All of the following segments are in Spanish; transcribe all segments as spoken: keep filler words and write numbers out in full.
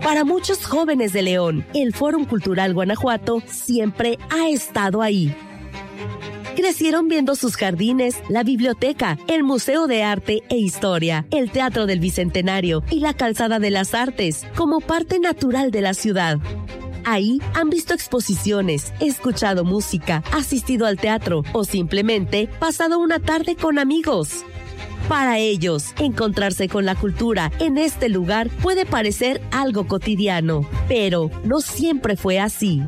Para muchos jóvenes de León, el Fórum Cultural Guanajuato siempre ha estado ahí. Crecieron viendo sus jardines, la biblioteca, el Museo de Arte e Historia, el Teatro del Bicentenario y la Calzada de las Artes como parte natural de la ciudad. Ahí han visto exposiciones, escuchado música, asistido al teatro o simplemente pasado una tarde con amigos. Para ellos, encontrarse con la cultura en este lugar puede parecer algo cotidiano, pero no siempre fue así.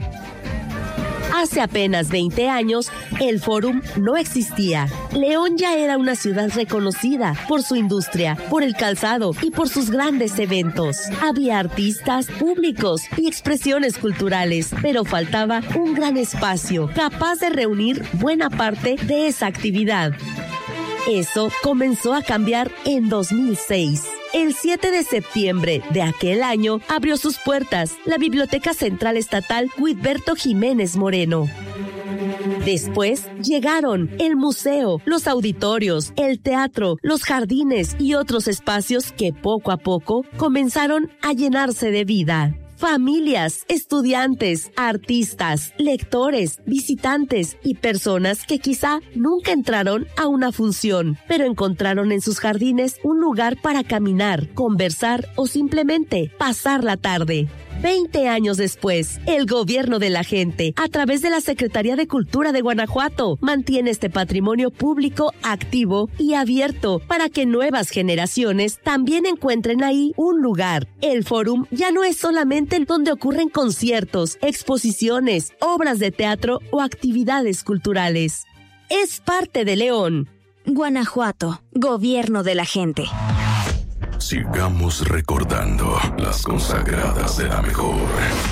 Hace apenas veinte años, el Fórum no existía. León ya era una ciudad reconocida por su industria, por el calzado y por sus grandes eventos. Había artistas, públicos y expresiones culturales, pero faltaba un gran espacio capaz de reunir buena parte de esa actividad. Eso comenzó a cambiar en dos mil seis. El siete de septiembre de aquel año abrió sus puertas la Biblioteca Central Estatal Guidberto Jiménez Moreno. Después llegaron el museo, los auditorios, el teatro, los jardines y otros espacios que poco a poco comenzaron a llenarse de vida. Familias, estudiantes, artistas, lectores, visitantes y personas que quizá nunca entraron a una función, pero encontraron en sus jardines un lugar para caminar, conversar o simplemente pasar la tarde. Veinte años después, el gobierno de la gente, a través de la Secretaría de Cultura de Guanajuato, mantiene este patrimonio público activo y abierto para que nuevas generaciones también encuentren ahí un lugar. El Fórum ya no es solamente donde ocurren conciertos, exposiciones, obras de teatro o actividades culturales. Es parte de León. Guanajuato, gobierno de la gente. Sigamos recordando las consagradas de la mejor.